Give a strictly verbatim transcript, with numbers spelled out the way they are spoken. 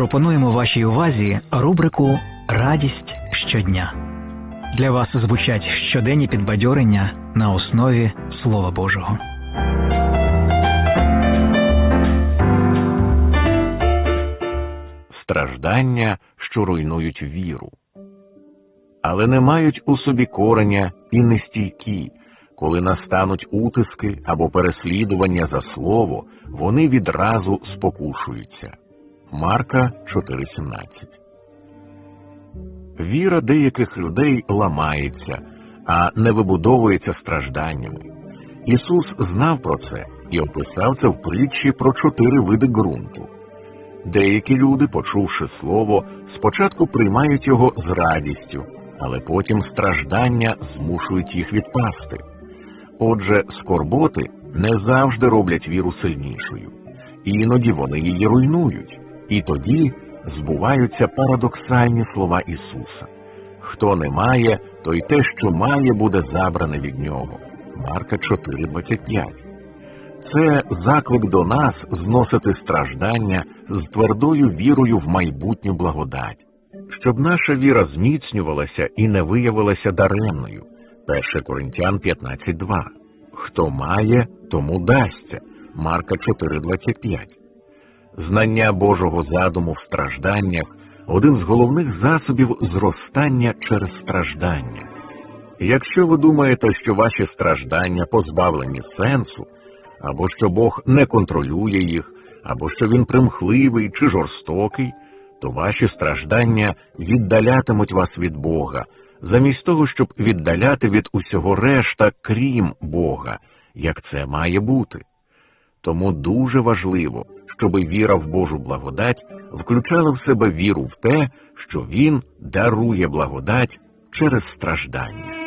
пропонуємо вашій увазі рубрику «Радість щодня». Для вас звучать щоденні підбадьорення на основі Слова Божого. Страждання, що руйнують віру. Але не мають у собі кореня і нестійкі. Коли настануть утиски або переслідування за слово, вони відразу спокушуються. Марка чотири сімнадцять. Віра деяких людей ламається, а не вибудовується стражданнями. Ісус знав про це і описав це в притчі про чотири види ґрунту. Деякі люди, почувши слово, спочатку приймають його з радістю, але потім страждання змушують їх відпасти. Отже, скорботи не завжди роблять віру сильнішою. Іноді вони її руйнують. І тоді збуваються парадоксальні слова Ісуса. Хто не має, то й те, що має, буде забране від нього. Марка чотири двадцять п'ять. Це заклик до нас зносити страждання з твердою вірою в майбутню благодать. Щоб наша віра зміцнювалася і не виявилася даремною. перше Коринтян п'ятнадцять два. Хто має, тому дасться. Марка чотири двадцять п'ять. Знання Божого задуму в стражданнях – один з головних засобів зростання через страждання. Якщо ви думаєте, що ваші страждання позбавлені сенсу, або що Бог не контролює їх, або що Він примхливий чи жорстокий, то ваші страждання віддалятимуть вас від Бога, замість того, щоб віддаляти від усього решта, крім Бога, як це має бути. Тому дуже важливо, щоб віра в Божу благодать включала в себе віру в те, що Він дарує благодать через страждання.